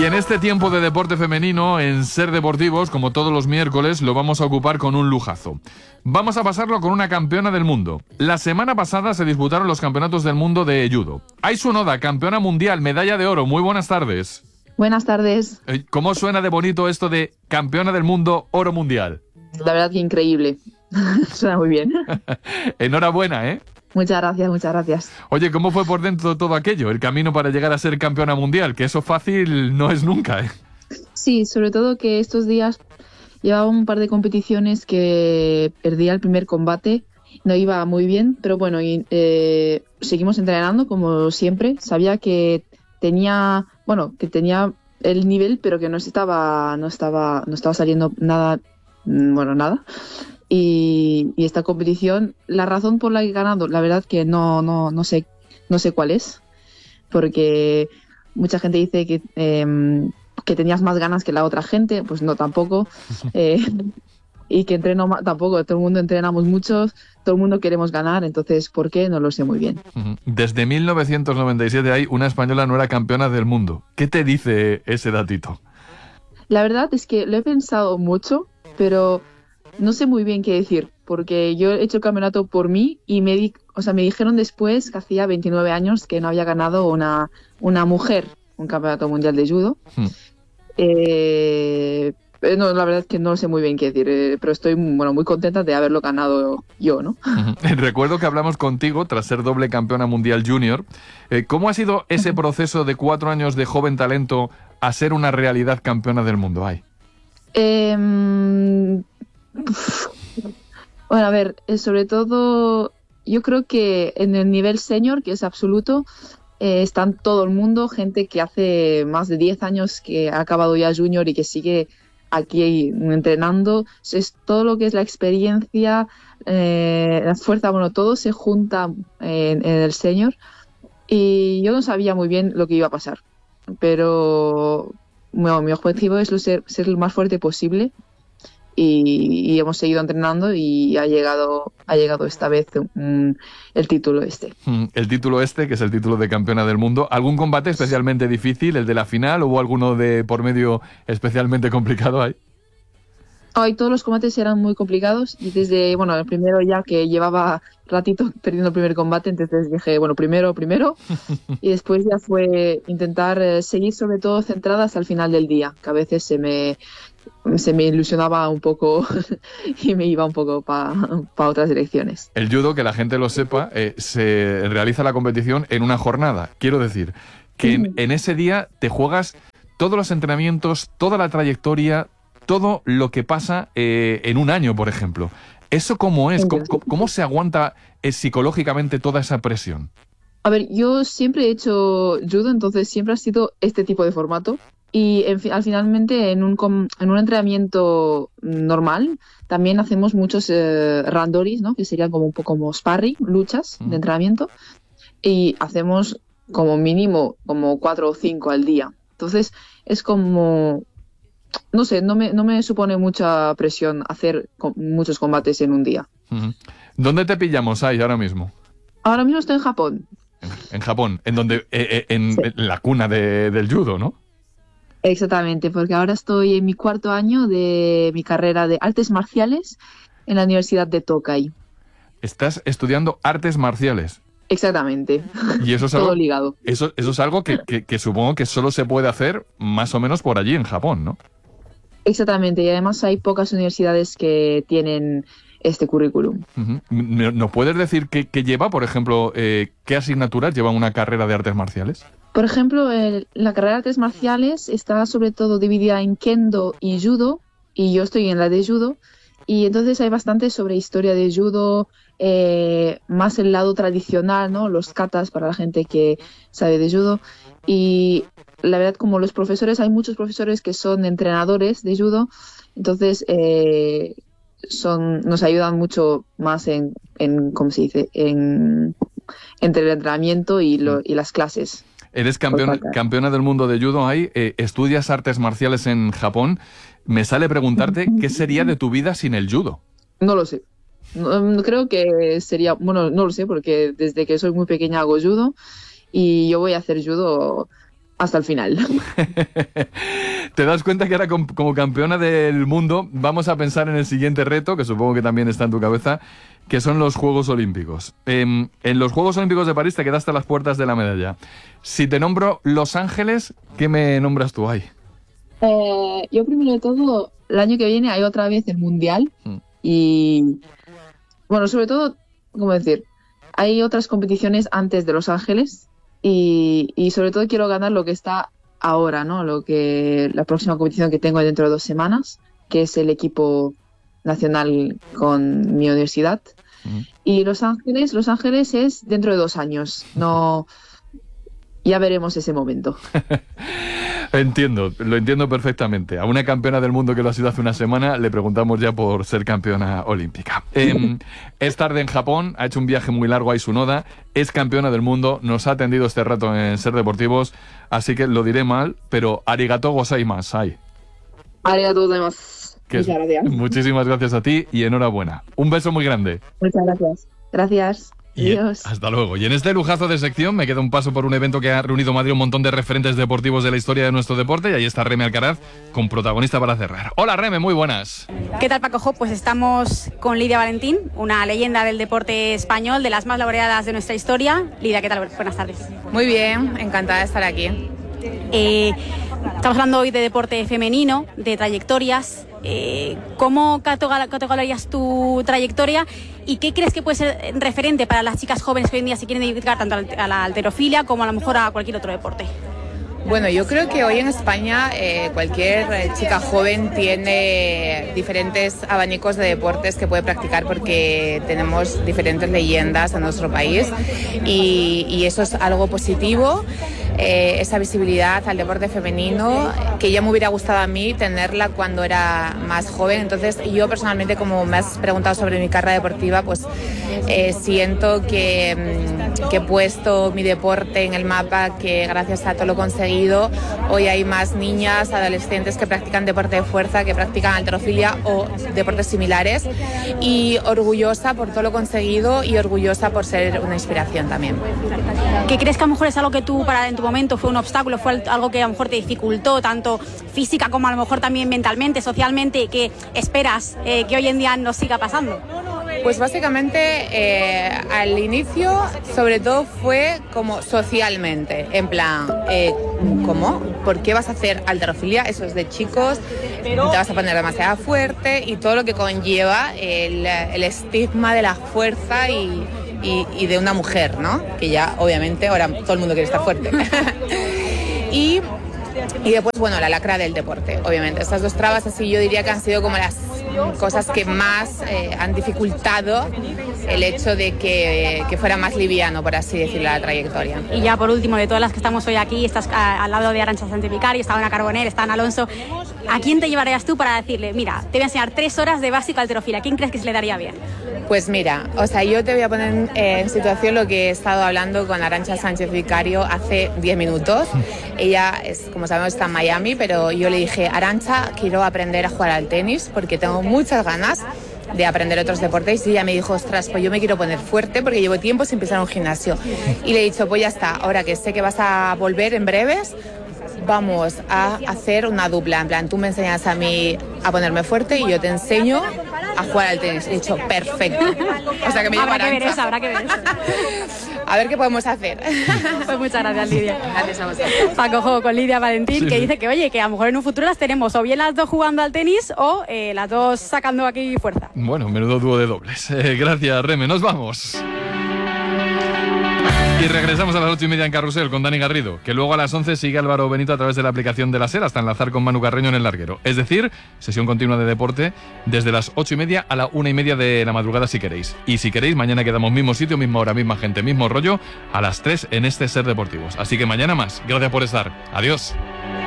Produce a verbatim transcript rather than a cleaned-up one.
Y en este tiempo de deporte femenino, en Ser Deportivos, como todos los miércoles, lo vamos a ocupar con un lujazo. Vamos a pasarlo con una campeona del mundo. La semana pasada se disputaron los campeonatos del mundo de judo. Aisu Noda, campeona mundial, medalla de oro. Muy buenas tardes. Buenas tardes. ¿Cómo suena de bonito esto de campeona del mundo, oro mundial? La verdad que increíble. Suena muy bien. Enhorabuena, ¿eh? Muchas gracias, muchas gracias. Oye, ¿cómo fue por dentro todo aquello? El camino para llegar a ser campeona mundial, que eso fácil no es nunca, ¿eh? Sí, sobre todo que estos días llevaba un par de competiciones que perdía el primer combate, no iba muy bien, pero bueno, y, eh, seguimos entrenando como siempre. Sabía que tenía, bueno, que tenía el nivel, pero que no estaba, no estaba, no estaba saliendo nada, bueno, nada. Y, y esta competición, la razón por la que he ganado, la verdad que no, no, no sé, no sé cuál es, porque mucha gente dice que, eh, que tenías más ganas que la otra gente, pues no, tampoco, eh, y que entreno más, tampoco, todo el mundo entrenamos mucho, todo el mundo queremos ganar, entonces, ¿por qué? No lo sé muy bien. Desde mil novecientos noventa y siete hay una española no era campeona del mundo. ¿Qué te dice ese datito? La verdad es que lo he pensado mucho, pero no sé muy bien qué decir, porque yo he hecho el campeonato por mí y me, di, o sea, me dijeron después que hacía veintinueve años que no había ganado una, una mujer un campeonato mundial de judo. Hmm. Eh, no, la verdad es que no sé muy bien qué decir, eh, pero estoy bueno, muy contenta de haberlo ganado yo, ¿no? Recuerdo que hablamos contigo tras ser doble campeona mundial junior. Eh, ¿Cómo ha sido ese proceso de cuatro años de joven talento a ser una realidad campeona del mundo? Ay. Eh, Bueno, a ver, sobre todo yo creo que en el nivel senior, que es absoluto, eh, están todo el mundo, gente que hace más de diez años que ha acabado ya junior y que sigue aquí entrenando. Es todo lo que es la experiencia, eh, la fuerza, bueno, todo se junta en, en el senior y yo no sabía muy bien lo que iba a pasar, pero bueno, mi objetivo es ser, ser lo más fuerte posible. Y, y hemos seguido entrenando y ha llegado ha llegado esta vez um, el título este. El título este, que es el título de campeona del mundo. ¿Algún combate especialmente difícil, el de la final, o hubo alguno de por medio especialmente complicado ahí? Hoy todos los combates eran muy complicados y desde, bueno, el primero ya que llevaba ratito perdiendo el primer combate, entonces dije, bueno, primero, primero, y después ya fue intentar eh, seguir sobre todo centrada hasta el final del día, que a veces se me, se me ilusionaba un poco y me iba un poco para pa otras direcciones. El judo, que la gente lo sepa, eh, se realiza la competición en una jornada. Quiero decir que en, en ese día te juegas todos los entrenamientos, toda la trayectoria, todo lo que pasa eh, en un año, por ejemplo. ¿Eso cómo es? ¿Cómo, cómo se aguanta eh, psicológicamente toda esa presión? A ver, yo siempre he hecho judo, entonces siempre ha sido este tipo de formato. Y en, al finalmente en un, en un entrenamiento normal también hacemos muchos eh, randoris, ¿no? Que serían como un poco como sparring, luchas mm. de entrenamiento. Y hacemos como mínimo como cuatro o cinco al día. Entonces es como... No sé, no me, no me supone mucha presión hacer co- muchos combates en un día. Uh-huh. ¿Dónde te pillamos ahí ahora mismo? Ahora mismo estoy en Japón. En, en Japón, en donde eh, eh, en, sí. en la cuna de, del judo, ¿no? Exactamente, porque ahora estoy en mi cuarto año de mi carrera de artes marciales en la Universidad de Tokai. Estás estudiando artes marciales. Exactamente. Y eso es algo, todo ligado. Eso, eso es algo que, que, que supongo que solo se puede hacer más o menos por allí, en Japón, ¿no? Exactamente, y además hay pocas universidades que tienen este currículum. Uh-huh. ¿Nos puedes decir qué, qué lleva, por ejemplo, eh, qué asignaturas lleva una carrera de artes marciales? Por ejemplo, el, la carrera de artes marciales está sobre todo dividida en kendo y judo, y yo estoy en la de judo, y entonces hay bastante sobre historia de judo, eh, más el lado tradicional, ¿no? Los katas para la gente que sabe de judo, y la verdad, como los profesores, hay muchos profesores que son entrenadores de judo, entonces eh, son, nos ayudan mucho más en, en ¿cómo se dice?, en, entre el entrenamiento y, lo, y las clases. Eres campeona, campeona del mundo de judo ahí, eh, estudias artes marciales en Japón. Me sale preguntarte qué sería de tu vida sin el judo. No lo sé. No, creo que sería, bueno, no lo sé, porque desde que soy muy pequeña hago judo y yo voy a hacer judo hasta el final. Te das cuenta que ahora como campeona del mundo vamos a pensar en el siguiente reto, que supongo que también está en tu cabeza, que son los Juegos Olímpicos. En, en los Juegos Olímpicos de París te quedaste a las puertas de la medalla. Si te nombro Los Ángeles, ¿qué me nombras tú ahí? Eh, yo primero de todo, el año que viene hay otra vez el Mundial mm. y, bueno, sobre todo, ¿cómo decir? Hay otras competiciones antes de Los Ángeles y, y sobre todo quiero ganar lo que está ahora, ¿no? Lo que la próxima competición que tengo dentro de dos semanas, que es el equipo nacional con mi universidad. Mm. Y Los Ángeles, Los Ángeles es dentro de dos años, no... Ya veremos ese momento. Entiendo, lo entiendo perfectamente. A una campeona del mundo que lo ha sido hace una semana le preguntamos ya por ser campeona olímpica. Eh, es tarde en Japón, ha hecho un viaje muy largo a Isunoda, es campeona del mundo, nos ha atendido este rato en Ser Deportivos, así que lo diré mal, pero arigato gozaimasu. Arigato gozaimasu. Muchas gracias. Muchísimas gracias a ti y enhorabuena. Un beso muy grande. Muchas gracias. Gracias. Y Adiós. Hasta luego. Y en este lujazo de sección me queda un paso por un evento que ha reunido en Madrid un montón de referentes deportivos de la historia de nuestro deporte y ahí está Reme Alcaraz con protagonista para cerrar. Hola Reme, muy buenas. ¿Qué tal Paco Jo? Pues estamos con Lidia Valentín, una leyenda del deporte español, de las más laureadas de nuestra historia. Lidia, ¿qué tal? Buenas tardes. Muy bien, encantada de estar aquí. Eh, estamos hablando hoy de deporte femenino, de trayectorias. Eh, ¿Cómo categorizarías tu trayectoria y qué crees que puede ser referente para las chicas jóvenes que hoy en día se quieren dedicar tanto a la halterofilia como a lo mejor a cualquier otro deporte? Bueno, yo creo que hoy en España eh, cualquier chica joven tiene diferentes abanicos de deportes que puede practicar porque tenemos diferentes leyendas en nuestro país y, y eso es algo positivo. Eh, esa visibilidad al deporte femenino que ya me hubiera gustado a mí tenerla cuando era más joven. Entonces yo personalmente, como me has preguntado sobre mi carrera deportiva, pues eh, siento que, que he puesto mi deporte en el mapa, que gracias a todo lo conseguido hoy hay más niñas, adolescentes que practican deporte de fuerza, que practican halterofilia o deportes similares, y orgullosa por todo lo conseguido y orgullosa por ser una inspiración también. ¿Qué crees que a lo mejor es algo que tú para en tu momento fue un obstáculo, fue algo que a lo mejor te dificultó tanto física como a lo mejor también mentalmente, socialmente, que esperas eh, que hoy en día nos siga pasando? Pues básicamente eh, al inicio sobre todo fue como socialmente, en plan, eh, ¿cómo? ¿Por qué vas a hacer halterofilia? Eso es de chicos, te vas a poner demasiado fuerte y todo lo que conlleva el, el estigma de la fuerza y, y, y de una mujer, ¿no? Que ya obviamente ahora todo el mundo quiere estar fuerte. y, y después, bueno, la lacra del deporte, obviamente. Estas dos trabas así yo diría que han sido como las cosas que más eh, han dificultado el hecho de que, que fuera más liviano, por así decirlo, la trayectoria. Y ya por último, de todas las que estamos hoy aquí, estás a, al lado de Arantxa Sánchez Vicario, está Ana Carbonell, está Ana Alonso. ¿A quién te llevarías tú para decirle, mira, te voy a enseñar tres horas de básico halterofilia? ¿A quién crees que se le daría bien? Pues mira, o sea, yo te voy a poner eh, en situación lo que he estado hablando con Arantxa Sánchez Vicario hace diez minutos. Ella, es, como sabemos, está en Miami, pero yo le dije, Arantxa, quiero aprender a jugar al tenis porque tengo muchas ganas de aprender otros deportes, y ella me dijo, ostras, pues yo me quiero poner fuerte porque llevo tiempo sin pisar un gimnasio. Y le he dicho, pues ya está, ahora que sé que vas a volver en breves, vamos a hacer una dupla, en plan, tú me enseñas a mí a ponerme fuerte y yo te enseño a jugar al tenis. He dicho, perfecto. O sea que me habrá lleva que ver eso, habrá que ver eso. A ver qué podemos hacer. Pues muchas gracias, Lidia. Gracias a vosotros. Paco Jo con Lidia Valentín, sí, que sí. dice que, oye, que a lo mejor en un futuro las tenemos o bien las dos jugando al tenis o eh, las dos sacando aquí fuerza. Bueno, menudo dúo de dobles. Eh, gracias, Reme. Nos vamos. Y regresamos a las ocho y media en Carrusel con Dani Garrido, que luego a las once sigue Álvaro Benito a través de la aplicación de la SER hasta enlazar con Manu Carreño en el larguero. Es decir, sesión continua de deporte desde las ocho y media a la una y media de la madrugada si queréis. Y si queréis, mañana quedamos mismo sitio, misma hora, misma gente, mismo rollo, a las tres en este Ser Deportivos. Así que mañana más. Gracias por estar. Adiós.